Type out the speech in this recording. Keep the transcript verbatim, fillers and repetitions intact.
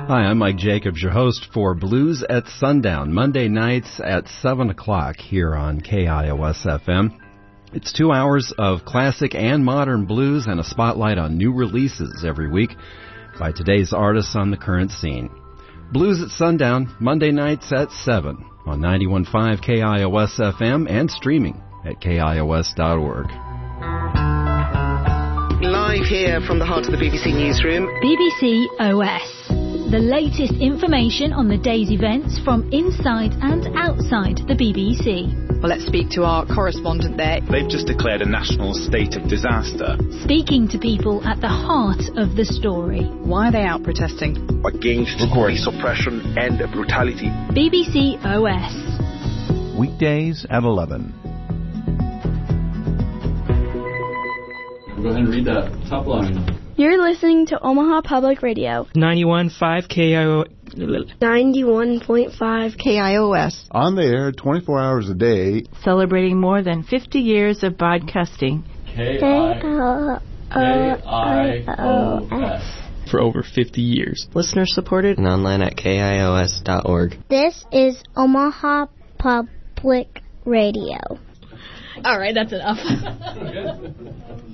Hi, I'm Mike Jacobs, your host for Blues at Sundown, Monday nights at seven o'clock here on K I O S F M. It's two hours of classic and modern blues and a spotlight on new releases every week by today's artists on the current scene. Blues at Sundown, Monday nights at seven on ninety-one point five K I O S F M and streaming at K I O S dot org. Live here from the heart of the B B C newsroom. B B C O S. The latest information on the day's events from inside and outside the B B C. Well, let's speak to our correspondent there. They've just declared a national state of disaster. Speaking to people at the heart of the story. Why are they out protesting? Against police oppression and brutality. B B C O S. Weekdays at eleven. Go ahead and read that top line. You're listening to Omaha Public Radio. ninety-one point five K I O... ninety-one point five K I O S. On the air twenty-four hours a day. Celebrating more than fifty years of broadcasting. K I O S. For over fifty years. Listener supported and online at K I O S dot org. This is Omaha Public Radio. All right, that's enough.